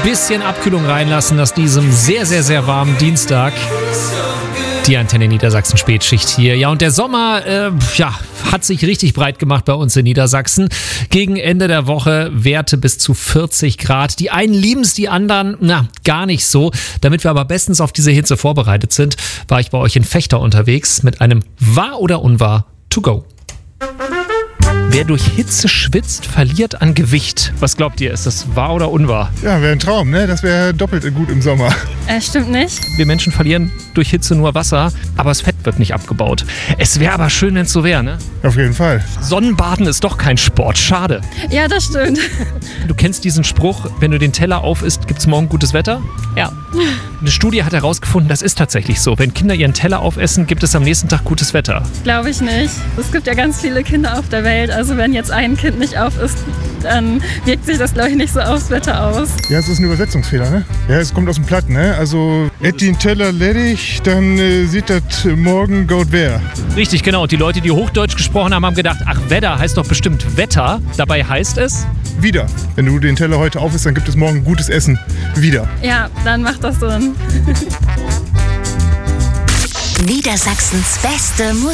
bisschen Abkühlung reinlassen aus diesem sehr, sehr, sehr warmen Dienstag. Die Antenne Niedersachsen Spätschicht hier. Ja, und der Sommer, hat sich richtig breit gemacht bei uns in Niedersachsen. Gegen Ende der Woche Werte bis zu 40 Grad. Die einen lieben es, die anderen, gar nicht so. Damit wir aber bestens auf diese Hitze vorbereitet sind, war ich bei euch in Vechta unterwegs mit einem Wahr oder Unwahr to go. Wer durch Hitze schwitzt, verliert an Gewicht. Was glaubt ihr, ist das wahr oder unwahr? Ja, wäre ein Traum, ne? Das wäre doppelt gut im Sommer. Stimmt nicht. Wir Menschen verlieren durch Hitze nur Wasser, aber das Fett wird nicht abgebaut. Es wäre aber schön, wenn es so wäre, ne? Auf jeden Fall. Sonnenbaden ist doch kein Sport, schade. Ja, das stimmt. Du kennst diesen Spruch, wenn du den Teller aufisst, gibt's morgen gutes Wetter? Ja. Eine Studie hat herausgefunden, das ist tatsächlich so. Wenn Kinder ihren Teller aufessen, gibt es am nächsten Tag gutes Wetter. Glaube ich nicht. Es gibt ja ganz viele Kinder auf der Welt. Also wenn jetzt ein Kind nicht auf ist, dann wirkt sich das, glaube ich, nicht so aufs Wetter aus. Ja, es ist ein Übersetzungsfehler, ne? Ja, es kommt aus dem Platten, ne? Also, et den Teller ledig, dann sieht das morgen gut wer. Richtig, genau. Und die Leute, die Hochdeutsch gesprochen haben, haben gedacht, ach, Wetter heißt doch bestimmt Wetter. Dabei heißt es... Wieder. Wenn du den Teller heute aufisst, dann gibt es morgen gutes Essen. Wieder. Ja, dann macht das Sinn. Niedersachsens beste Musik.